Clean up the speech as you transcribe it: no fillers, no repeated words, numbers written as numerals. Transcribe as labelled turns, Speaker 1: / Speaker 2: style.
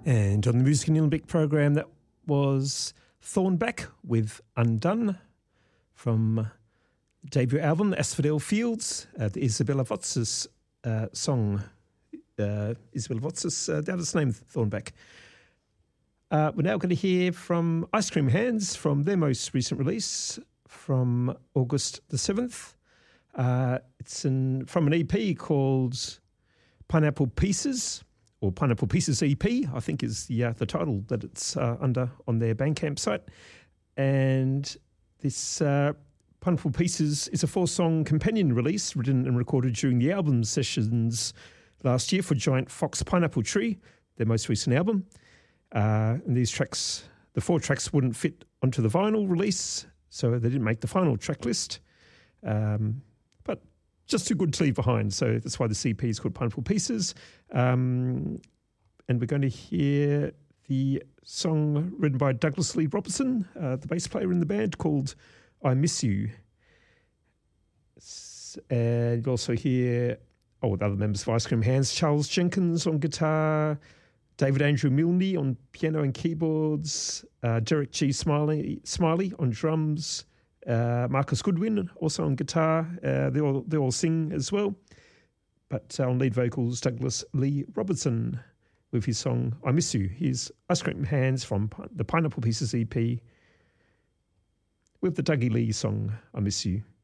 Speaker 1: And on the Music in Olympic program, that was Thornback with Undone from the debut album, Asphodel Fields, the Isabella Votzis song. Isabella Votzis, the artist's name, Thornback. We're now going to hear from Ice Cream Hands from their most recent release from August the 7th. It's from an EP called Pineapple Pieces, or Pineapple Pieces EP, I think is the title that it's under on their Bandcamp site. And this Pineapple Pieces is a 4-song companion release written and recorded during the album sessions last year for Giant Fox Pineapple Tree, their most recent album. And these tracks, the 4 tracks wouldn't fit onto the vinyl release, so they didn't make the final track list. But just too good to leave behind, so that's why the CP is called Pineapple Pieces. And we're going to hear the song written by Douglas Lee Robertson, the bass player in the band, called I Miss You. And you'll also hear the other members of Ice Cream Hands, Charles Jenkins on guitar, David Andrew Milne on piano and keyboards, Derek G. Smiley on drums, Marcus Goodwin also on guitar. They all sing as well. But on lead vocals, Douglas Lee Robertson with his song I Miss You. Here's Ice Cream Hands from the Pineapple Pieces EP with the Dougie Lee song I Miss You.